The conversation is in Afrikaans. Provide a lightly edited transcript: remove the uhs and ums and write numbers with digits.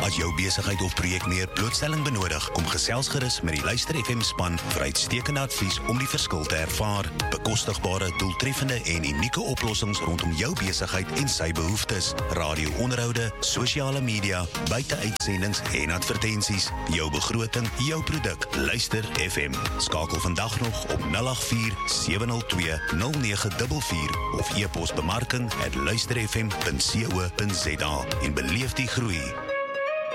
As jou besigheid of projek meer blootstelling benodig, kom gesels gerus met die Luister FM span vir uitstekende advies om die verskil te ervaar. Bekostigbare, doeltreffende en unieke oplossings rondom jou besigheid en sy behoeftes. Radio-onderhoude, sosiale media, buiteuitsendings en advertensies. Jou begroting, jou produk. Luister FM. Skakel vandag nog op 084-702-0944 of e-pos bemarking@luisterfm.co.za en beleef die groei